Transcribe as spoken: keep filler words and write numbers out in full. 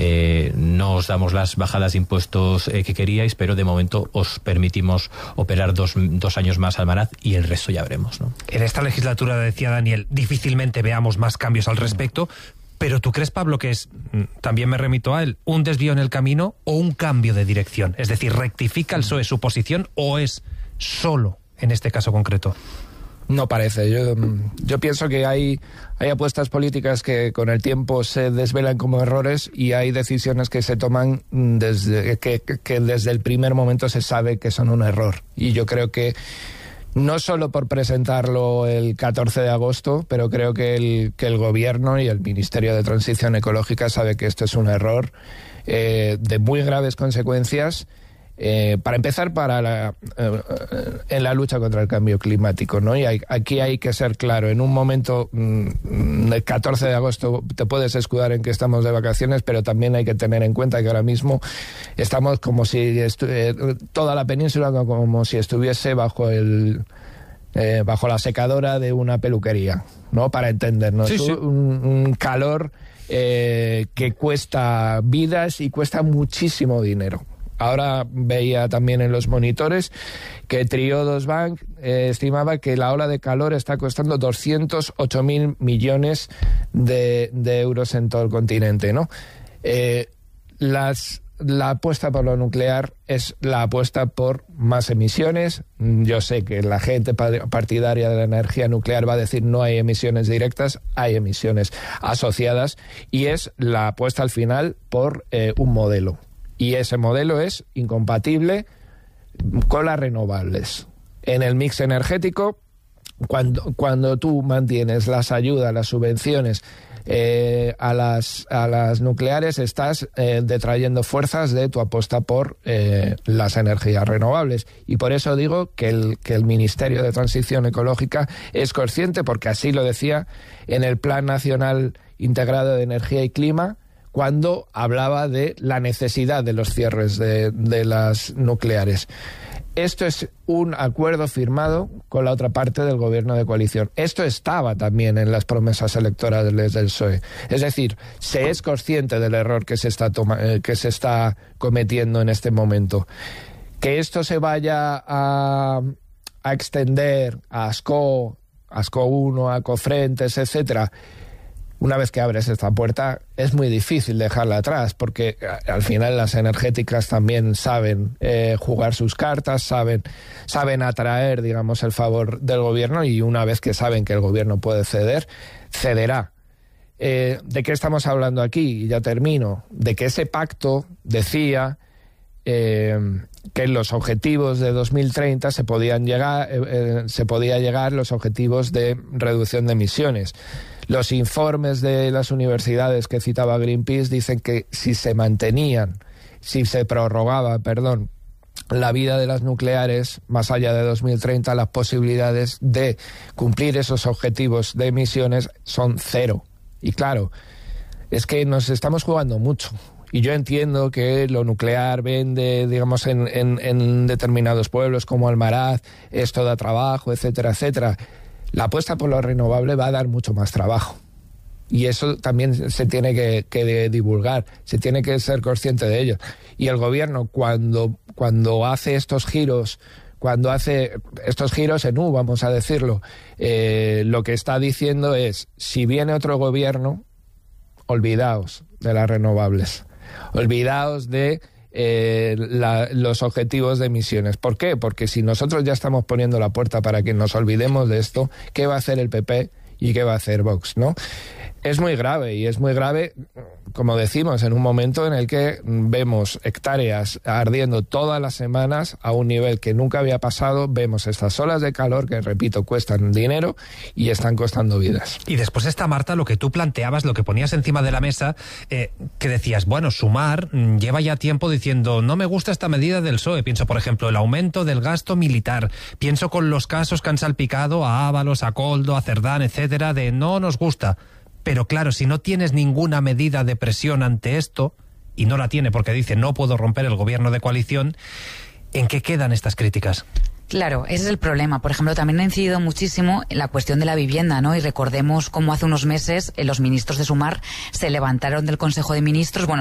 eh, no os damos las bajadas de impuestos eh, que queríais, pero de momento os permitimos operar dos, dos años más Almaraz y el resto ya veremos, ¿no? En esta legislatura, decía Daniel, difícilmente veamos más cambios al respecto, pero ¿tú crees, Pablo, que es, también me remito a él, un desvío en el camino o un cambio de dirección? Es decir, ¿rectifica el P S O E su posición o es solo en este caso concreto? No parece. Yo, yo pienso que hay, hay apuestas políticas que con el tiempo se desvelan como errores y hay decisiones que se toman desde que, que desde el primer momento se sabe que son un error. Y yo creo que no solo por presentarlo el catorce de agosto, pero creo que el, que el Gobierno y el Ministerio de Transición Ecológica sabe que esto es un error eh, de muy graves consecuencias. Eh, para empezar, para la, eh, en la lucha contra el cambio climático, ¿no? Y hay, aquí hay que ser claro. En un momento, mm, el catorce de agosto, te puedes escudar en que estamos de vacaciones, pero también hay que tener en cuenta que ahora mismo estamos como si estu- eh, toda la península como si estuviese bajo el eh, bajo la secadora de una peluquería, ¿no? Para entendernos. Sí, sí. Un, un calor eh, que cuesta vidas y cuesta muchísimo dinero. Ahora veía también en los monitores que Triodos Bank eh, estimaba que la ola de calor está costando doscientos ocho mil millones de, de euros en todo el continente, ¿no? Eh, las, la apuesta por lo nuclear es la apuesta por más emisiones. Yo sé que la gente partidaria de la energía nuclear va a decir no hay emisiones directas, hay emisiones asociadas, y es la apuesta al final por eh, un modelo. Y ese modelo es incompatible con las renovables. En el mix energético, cuando, cuando tú mantienes las ayudas, las subvenciones eh, a, las, a las nucleares, estás eh, detrayendo fuerzas de tu apuesta por eh, las energías renovables. Y por eso digo que el, que el Ministerio de Transición Ecológica es consciente, porque así lo decía en el Plan Nacional Integrado de Energía y Clima, cuando hablaba de la necesidad de los cierres de, de las nucleares. Esto es un acuerdo firmado con la otra parte del gobierno de coalición. Esto estaba también en las promesas electorales del P S O E. Es decir, se es consciente del error que se está, toma, eh, que se está cometiendo en este momento. Que esto se vaya a, a extender a ASCO, ASCO uno, a Cofrentes, etcétera. Una vez que abres esta puerta, es muy difícil dejarla atrás, porque al final las energéticas también saben eh, jugar sus cartas, saben, saben atraer, digamos, el favor del gobierno, y una vez que saben que el gobierno puede ceder, cederá. Eh, ¿De qué estamos hablando aquí? Y ya termino. De que ese pacto decía eh, que en los objetivos de dos mil treinta se podían llegar, eh, eh, se podía llegar los objetivos de reducción de emisiones. Los informes de las universidades que citaba Greenpeace dicen que si se mantenían, si se prorrogaba, perdón, la vida de las nucleares más allá de dos mil treinta, las posibilidades de cumplir esos objetivos de emisiones son cero. Y claro, es que nos estamos jugando mucho. Y yo entiendo que lo nuclear vende, digamos, en, en, en determinados pueblos como Almaraz, esto da trabajo, etcétera, etcétera. La apuesta por lo renovable va a dar mucho más trabajo. Y eso también se tiene que, que divulgar, se tiene que ser consciente de ello. Y el gobierno, cuando, cuando hace estos giros, cuando hace estos giros en U, vamos a decirlo, eh, lo que está diciendo es, si viene otro gobierno, olvidaos de las renovables, olvidaos de Eh, la, los objetivos de emisiones. ¿Por qué? Porque si nosotros ya estamos poniendo la puerta para que nos olvidemos de esto, ¿qué va a hacer el P P y qué va a hacer Vox, ¿no? Es muy grave, y es muy grave, como decimos, en un momento en el que vemos hectáreas ardiendo todas las semanas a un nivel que nunca había pasado. Vemos estas olas de calor que, repito, cuestan dinero y están costando vidas. Y después está, Marta, lo que tú planteabas, lo que ponías encima de la mesa, eh, que decías, bueno, Sumar mm, lleva ya tiempo diciendo, no me gusta esta medida del P S O E. Pienso, por ejemplo, el aumento del gasto militar. Pienso con los casos que han salpicado a Ábalos, a Koldo, a Cerdán, etcétera, de no nos gusta. Pero claro, si no tienes ninguna medida de presión ante esto, y no la tiene porque dice no puedo romper el gobierno de coalición, ¿en qué quedan estas críticas? Claro, ese es el problema. Por ejemplo, también ha incidido muchísimo en la cuestión de la vivienda, ¿no? Y recordemos cómo hace unos meses eh, los ministros de Sumar se levantaron del Consejo de Ministros, bueno,